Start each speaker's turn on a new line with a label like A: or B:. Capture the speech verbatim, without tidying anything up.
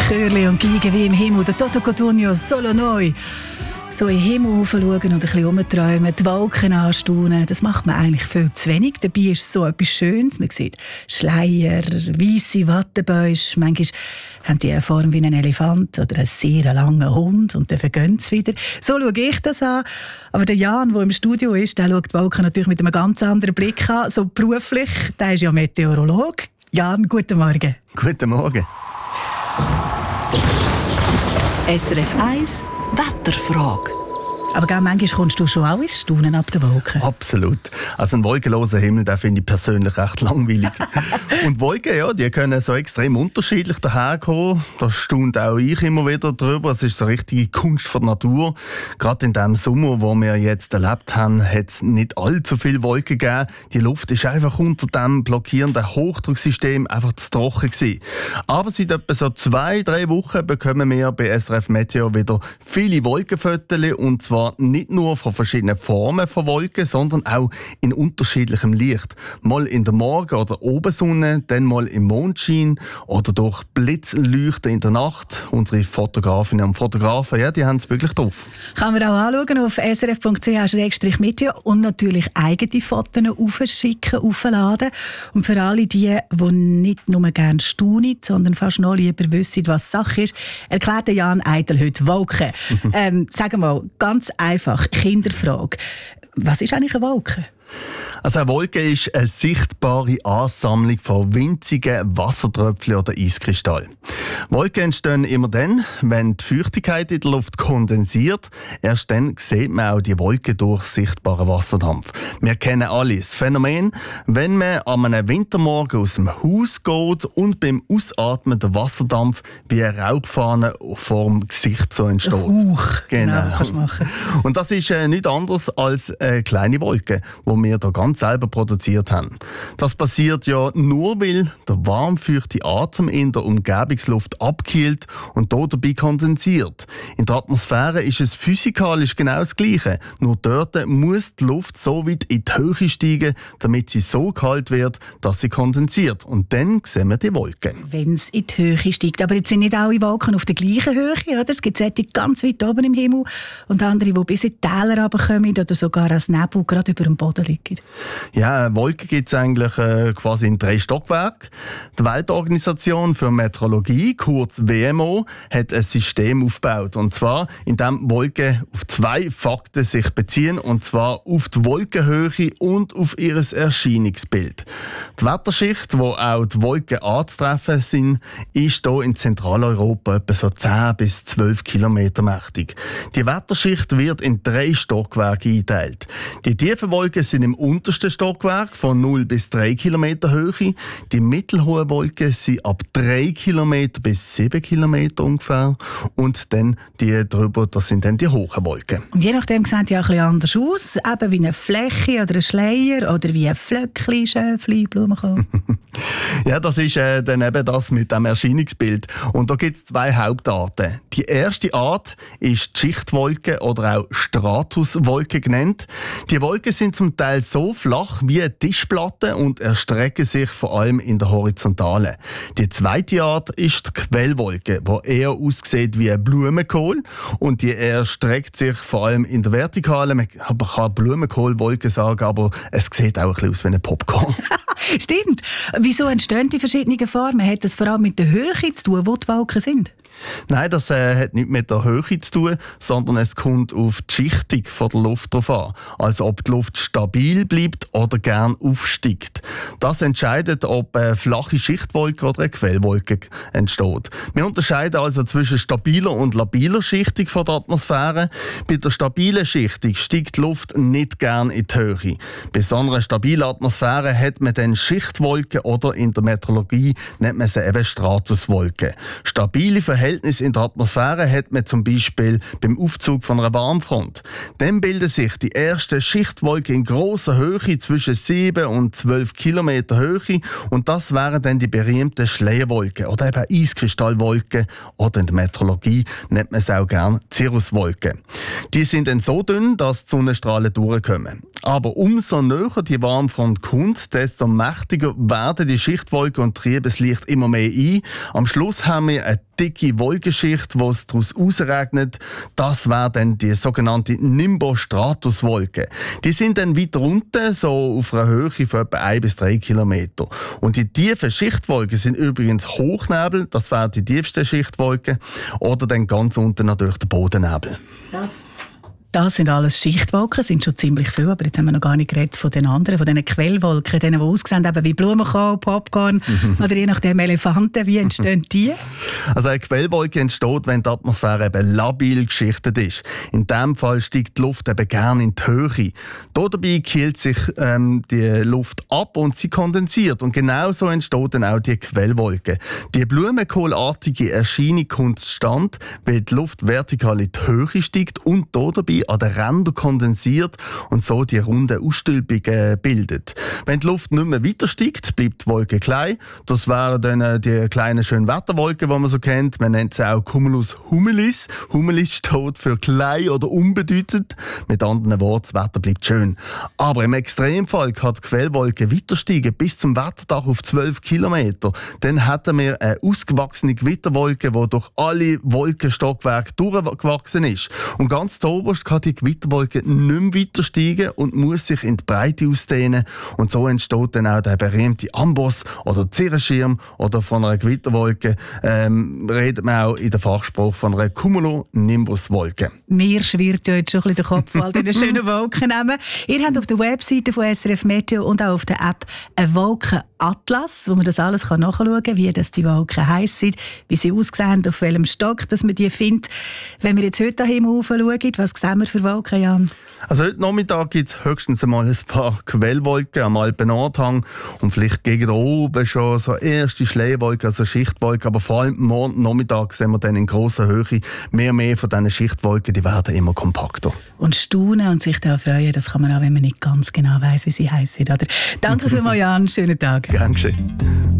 A: Chörli und Geige wie im Himmel, der Toto Cotugno, Solo Noi. So in den Himmel schauen und ein bisschen rumträumen, die Wolken anstaunen, das macht man eigentlich viel zu wenig. Dabei ist es so etwas Schönes. Man sieht Schleier, weisse Wattebäusche, manchmal haben die eine Form wie ein Elefant oder einen sehr langen Hund und dann vergehen sie wieder. So schaue ich das an. Aber der Jan, der im Studio ist, der schaut die Wolken natürlich mit einem ganz anderen Blick an, so beruflich. Der ist ja Meteorolog. Jan, guten Morgen.
B: Guten Morgen.
A: S R F eins Wetterfrage. Aber gell, manchmal kommst du schon auch ins Staunen ab den Wolken.
B: Absolut. Also ein wolkenloser Himmel, den finde ich persönlich recht langweilig. Und Wolken, ja, die können so extrem unterschiedlich daherkommen. Da staunt auch ich immer wieder drüber. Es ist so eine richtige Kunst von der Natur. Gerade in dem Sommer, wo wir jetzt erlebt haben, hat es nicht allzu viele Wolken gegeben. Die Luft ist einfach unter dem blockierenden Hochdrucksystem einfach zu trocken gewesen. Aber seit etwa so zwei, drei Wochen bekommen wir bei S R F Meteo wieder viele Wolkenfotos, und zwar nicht nur von verschiedenen Formen von Wolken, sondern auch in unterschiedlichem Licht. Mal in der Morgen- oder Obersonne, dann mal im Mondschein oder durch Blitzleuchten in der Nacht. Unsere Fotografinnen und Fotografen, ja, die haben es wirklich drauf.
A: Kann man auch anschauen auf s r f punkt c h slash meteo und natürlich eigene Fotos aufschicken, aufladen. Und für alle die, die nicht nur gerne staunen, sondern fast noch lieber wissen, was Sache ist, erklärt Jan Eitel heute Wolken. ähm, sagen wir mal, ganz einfach, Kinderfrage. Was ist eigentlich eine Wolke?
B: Also eine Wolke ist eine sichtbare Ansammlung von winzigen Wassertröpfchen oder Eiskristallen. Wolken entstehen immer dann, wenn die Feuchtigkeit in der Luft kondensiert. Erst dann sieht man auch die Wolken durch sichtbaren Wasserdampf. Wir kennen alle das Phänomen, wenn man an einem Wintermorgen aus dem Haus geht und beim Ausatmen der Wasserdampf wie eine Rauchfahne vor dem Gesicht so entsteht.
A: Huch,
B: genau.
A: genau, kannst du machen.
B: Und das ist äh, nichts anderes als eine kleine Wolke, die wir hier ganz selber produziert haben. Das passiert ja nur, weil der warmfeuchte Atem in der Umgebungsluft abkühlt und dort dabei kondensiert. In der Atmosphäre ist es physikalisch genau das Gleiche. Nur dort muss die Luft so weit in die Höhe steigen, damit sie so kalt wird, dass sie kondensiert. Und dann sehen wir die Wolken.
A: Wenn es in die Höhe steigt. Aber jetzt sind nicht alle Wolken auf der gleichen Höhe. Oder? Es gibt solche ganz weit oben im Himmel und andere, die bis in die Täler runterkommen oder sogar als Nebel gerade über dem Boden liegen.
B: Ja, Wolken gibt es eigentlich äh, quasi in drei Stockwerken. Die Weltorganisation für Meteorologie, kurz W M O, hat ein System aufgebaut. Und zwar, indem Wolken auf zwei Fakten sich beziehen, und zwar auf die Wolkenhöhe und auf ihr Erscheinungsbild. Die Wetterschicht, wo auch die Wolken anzutreffen sind, ist hier in Zentraleuropa etwa so zehn bis zwölf Kilometer mächtig. Die Wetterschicht wird in drei Stockwerke eingeteilt. Die tiefen Wolken sind im untersten Stockwerk von null bis drei Kilometer Höhe. Die mittelhohen Wolken sind ab drei Kilometer bis sieben Kilometer ungefähr. Und dann die drüber, das sind dann die hohen Wolken.
A: Und je nachdem sieht ja ein bisschen anders aus. Eben wie eine Fläche oder ein Schleier oder wie ein Flöckchen, Schäfli, Blumenkohl.
B: Ja, das ist äh, dann eben das mit dem Erscheinungsbild. Und da gibt es zwei Hauptarten. Die erste Art ist die Schichtwolke oder auch Stratuswolke genannt. Die Wolken sind zum Teil so flach wie eine Tischplatte und erstrecken sich vor allem in der Horizontale. Die zweite Art ist die Quellwolke, die eher aussieht wie ein Blumenkohl und die erstreckt sich vor allem in der Vertikalen. Man kann Blumenkohlwolke sagen, aber es sieht auch ein bisschen aus wie ein Popcorn.
A: Stimmt. Wieso entstehen die verschiedenen Formen? Hat das vor allem mit der Höhe zu tun, wo die Wolken sind?
B: Nein, das äh, hat nicht mit der Höhe zu tun, sondern es kommt auf die Schichtung von der Luft drauf an. Also ob die Luft stabil bleibt oder gern aufsteigt. Das entscheidet, ob eine flache Schichtwolke oder eine Quellwolke entsteht. Wir unterscheiden also zwischen stabiler und labiler Schichtung von der Atmosphäre. Bei der stabilen Schichtung steigt die Luft nicht gern in die Höhe. Bei so einer stabilen Atmosphäre hat man dann Schichtwolken oder in der Meteorologie nennt man sie eben Stratuswolken. Stabile Verhältnisse in der Atmosphäre hat man zum Beispiel beim Aufzug von einer Warmfront. Dann bilden sich die ersten Schichtwolken in grosser Höhe zwischen sieben und zwölf Kilometer Höhe und das wären dann die berühmten Schleierwolken oder eben Eiskristallwolken oder in der Meteorologie nennt man es auch gerne Cirruswolken. Die sind dann so dünn, dass die Sonnenstrahlen durchkommen. Aber umso näher die Warmfront kommt, desto mächtiger werden die Schichtwolken und trieben das Licht immer mehr ein. Am Schluss haben wir eine dicke Wolkenschicht, wo es daraus ausregnet. Das wäre dann die sogenannte Nimbostratuswolke. Die sind dann weiter unten, so auf einer Höhe von etwa ein bis drei Kilometer. Und die tiefen Schichtwolken sind übrigens Hochnebel, das wäre die tiefste Schichtwolke, oder dann ganz unten natürlich der Bodennebel.
A: Das Das sind alles Schichtwolken, sind schon ziemlich viel, aber jetzt haben wir noch gar nicht geredet von den anderen, von diesen Quellwolken, denen, die aussehen eben wie Blumenkohl, Popcorn mhm. oder je nachdem Elefanten. Wie entstehen die?
B: Also eine Quellwolke entsteht, wenn die Atmosphäre eben labil geschichtet ist. In diesem Fall steigt die Luft eben gerne in die Höhe. Dabei kühlt sich ähm, die Luft ab und sie kondensiert. Und genau so entsteht dann auch die Quellwolke. Die blumenkohlartige Erscheinung kommt zustande, weil die Luft vertikal in die Höhe steigt und dabei an den Rändern kondensiert und so die runde Ausstülpungen bildet. Wenn die Luft nicht mehr weiter steigt, bleibt die Wolke klein. Das wären dann die kleinen schönen Wetterwolken, die man so kennt. Man nennt sie auch Cumulus humilis. Humilis steht für klein oder unbedeutend. Mit anderen Worten, das Wetter bleibt schön. Aber im Extremfall kann die Quellwolke weiter steigen bis zum Wetterdach auf zwölf Kilometer. Dann hätten wir eine ausgewachsene Gewitterwolke, die durch alle Wolkenstockwerke durchgewachsen ist. Und ganz da oberst kann die Gewitterwolke nicht mehr weiter steigen und muss sich in die Breite ausdehnen. Und so entsteht dann auch der berühmte Amboss oder Cirrenschirm oder von einer Gewitterwolke. Ähm, redet man auch in der Fachspruch von einer Cumulonimbuswolke.
A: Mir schwirrt ja jetzt schon ein bisschen der Kopf von all diesen schönen Wolkennamen. Ihr habt auf der Webseite von S R F Meteo und auch auf der App einen Wolkenatlas, wo man das alles nachschauen kann, wie das die Wolken heissen, wie sie aussehen, auf welchem Stock dass man die findet. Wenn wir jetzt heute daheim schauen, was sehen wir für Wolken, Jan?
B: Also heute Nachmittag gibt es höchstens einmal ein paar Quellwolken am Alpen-Nordhang und vielleicht gegen oben schon so erste Schleierwolken, also Schichtwolken, aber vor allem morgen Nachmittag sehen wir dann in grosser Höhe mehr und mehr von diesen Schichtwolken, die werden immer kompakter.
A: Und staunen und sich da freuen, das kann man auch, wenn man nicht ganz genau weiss, wie sie heissen. Oder? Danke vielmals, Jan, schönen Tag.
B: Gern geschehen.